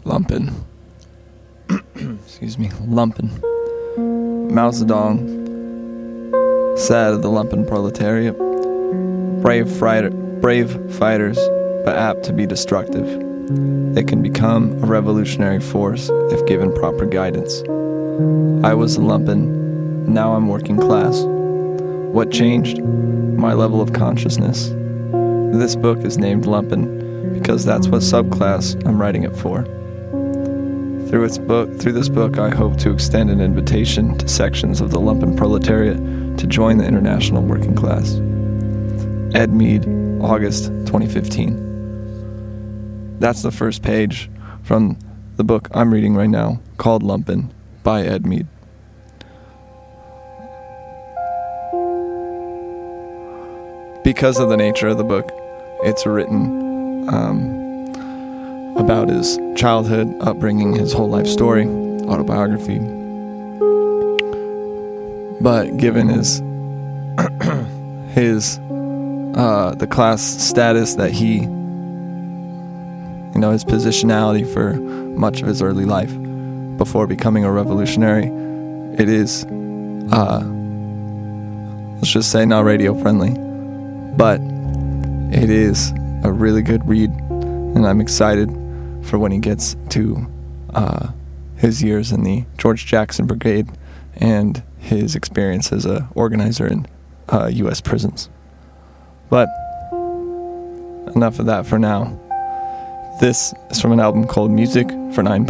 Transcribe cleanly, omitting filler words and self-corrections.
Lumpen. Excuse me, Lumpen. Mao Zedong, sad of the lumpen proletariat, brave fighters, but apt to be destructive. They can become a revolutionary force if given proper guidance. I was a lumpen, now I'm working class. What changed? My level of consciousness. This book is named Lumpen because that's what subclass I'm writing it for. Through this book, I hope to extend an invitation to sections of the lumpen proletariat to join the international working class. Ed Mead, August 2015. That's the first page from the book I'm reading right now, called Lumpen, by Ed Mead. Because of the nature of the book, it's written about his childhood, upbringing, his whole life story, autobiography. But given his the class status that he, his positionality for much of his early life before becoming a revolutionary, it is, let's just say, not radio friendly, but it is a really good read, and I'm excited for when he gets to his years in the George Jackson Brigade and his experience as an organizer in U.S. prisons. But enough of that for now. This is from an album called Music for 9